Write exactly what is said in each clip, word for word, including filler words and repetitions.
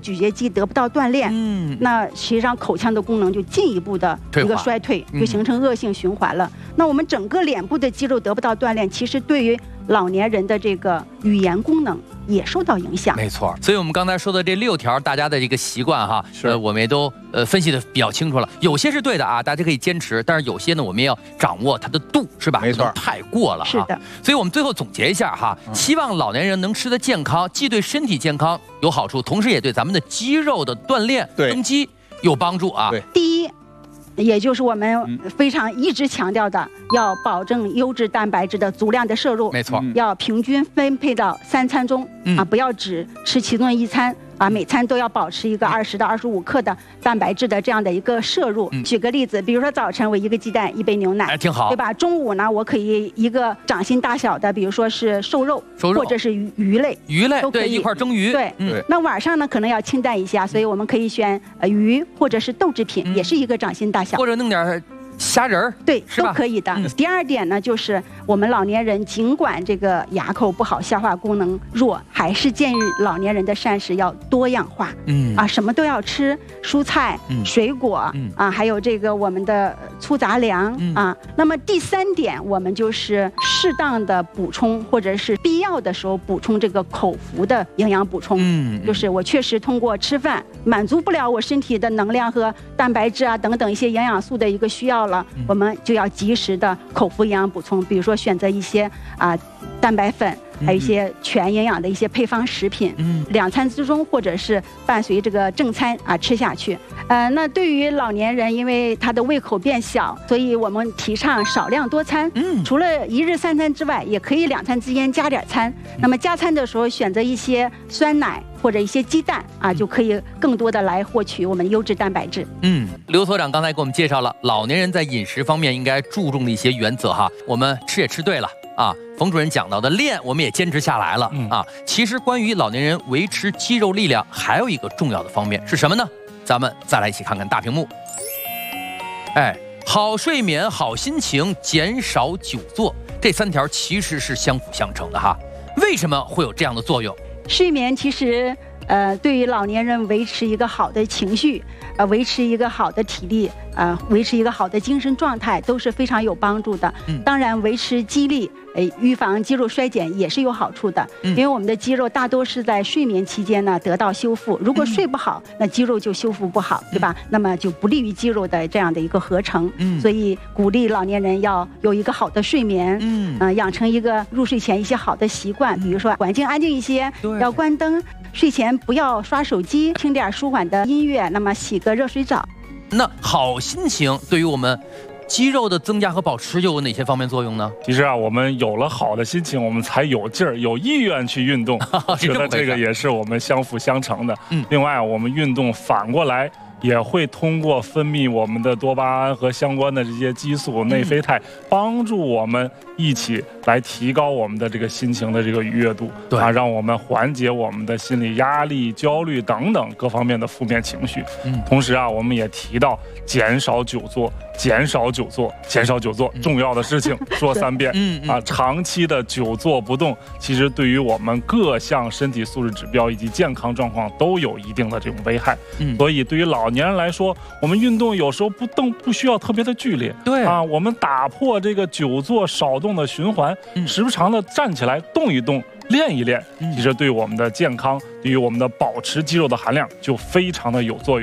咀嚼肌得不到锻炼，嗯，那实际上口腔的功能就进一步的一个衰退，就形成恶性循环了。嗯、那我们整个脸部的肌肉得不到锻炼，其实对于老年人的这个语言功能也受到影响。 没错，所以我们刚才说的这六条，大家的这个习惯哈，呃，我们也都呃分析的比较清楚了。有些是对的啊，大家可以坚持，但是有些呢，我们也要掌握它的度，是吧？ 没错， 太过了。 是的。 所以我们最后总结一下哈，希望老年人能吃得健康，既对身体健康有好处，同时也对咱们的肌肉的锻炼、增肌有帮助啊。 对， 第一。也就是我们非常一直强调的，要保证优质蛋白质的足量的摄入， 没错， 要平均分配到三餐中，嗯、啊，不要只吃其中的一餐。啊，每餐都要保持一个二十到二十五克的蛋白质的这样的一个摄入。嗯、举个例子，比如说早晨我一个鸡蛋，一杯牛奶， 哎，挺好， 对吧？中午呢，我可以一个掌心大小的，比如说是瘦肉， 瘦肉或者是鱼鱼类， 鱼类都可以， 对，一块蒸鱼。 对，嗯。那晚上呢，可能要清淡一下，所以我们可以选呃鱼或者是豆制品，嗯、也是一个掌心大小， 或者弄点虾仁儿， 对，都可以的。嗯、第二点呢，就是我们老年人尽管这个牙口不好，消化功能弱，还是建议老年人的膳食要多样化。嗯啊，什么都要吃，蔬菜、嗯、水果、嗯、啊，还有这个我们的粗杂粮、嗯、啊。那么第三点，我们就是适当的补充，或者是必要的时候补充这个口服的营养补充。嗯，就是我确实通过吃饭满足不了我身体的能量和蛋白质啊等等一些营养素的一个需要了，我们就要及时的口服营养补充，比如说选择一些啊蛋白粉，还有一些全营养的一些配方食品，嗯，两餐之中或者是伴随这个正餐啊吃下去。呃，那对于老年人，因为他的胃口变小，所以我们提倡少量多餐。嗯，除了一日三餐之外，也可以两餐之间加点餐。那么加餐的时候，选择一些酸奶或者一些鸡蛋啊，就可以更多的来获取我们优质蛋白质。 嗯，刘所长刚才给我们介绍了老年人在饮食方面应该注重的一些原则哈，我们吃也吃对了啊。冯主任讲到的练，我们也坚持下来了、嗯、啊。其实关于老年人维持肌肉力量，还有一个重要的方面是什么呢？咱们再来一起看看大屏幕。哎，好睡眠、好心情、减少久坐，这三条其实是相辅相成的哈。为什么会有这样的作用？ 睡眠其实呃，对于老年人维持一个好的情绪，呃，维持一个好的体力，呃，维持一个好的精神状态，都是非常有帮助的。嗯，当然，维持肌力，呃，预防肌肉衰减也是有好处的。嗯，因为我们的肌肉大多是在睡眠期间呢得到修复，如果睡不好，嗯、那肌肉就修复不好，对吧？嗯、那么就不利于肌肉的这样的一个合成。嗯，所以鼓励老年人要有一个好的睡眠。嗯，呃，养成一个入睡前一些好的习惯，比如说环境安静一些，要关灯。睡前不要刷手机，听点舒缓的音乐，那么洗个热水澡。 那好心情对于我们肌肉的增加和保持又有哪些方面作用呢？ 其实啊，我们有了好的心情，我们才有劲儿、有意愿去运动。我觉得这个也是我们相辅相成的。嗯，另外，我们运动反过来也会通过分泌我们的多巴胺和相关的这些激素、内啡肽，帮助我们一起来提高我们的这个心情的这个愉悦度，对啊，让我们缓解我们的心理压力、焦虑等等各方面的负面情绪。嗯，同时啊，我们也提到减少久坐，减少久坐，减少久坐，重要的事情说三遍。嗯啊，长期的久坐不动，其实对于我们各项身体素质指标以及健康状况都有一定的这种危害。嗯，所以对于老年人来说，我们运动有时候不动不需要特别的剧烈。对啊，我们打破这个久坐少动的循环，嗯、时不常的站起来动一动。练一练，其实对我们的健康，对于我们的保持肌肉的含量就非常的有作用。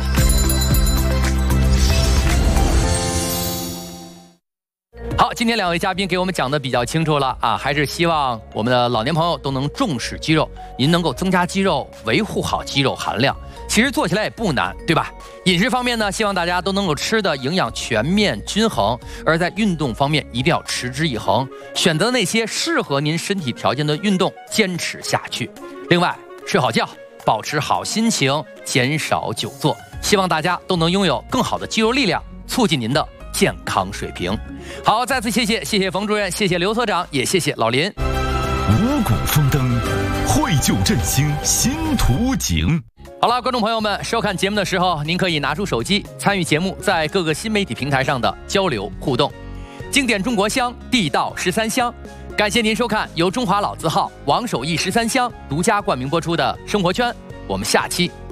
好，今天两位嘉宾给我们讲的比较清楚了啊，还是希望我们的老年朋友都能重视肌肉，您能够增加肌肉，维护好肌肉含量，其实做起来也不难，对吧？饮食方面呢，希望大家都能够吃的营养全面均衡，而在运动方面一定要持之以恒，选择那些适合您身体条件的运动，坚持下去。另外，睡好觉，保持好心情，减少久坐，希望大家都能拥有更好的肌肉力量，促进您的健康水平。好，再次谢谢谢谢冯主任，谢谢刘所长，也谢谢老林。 五谷丰登，绘就振兴新图景。 好了，观众朋友们，收看节目的时候，您可以拿出手机参与节目在各个新媒体平台上的交流互动。经典中国香，地道十三香。感谢您收看由中华老字号王守义十三香独家冠名播出的《生活圈》，我们下期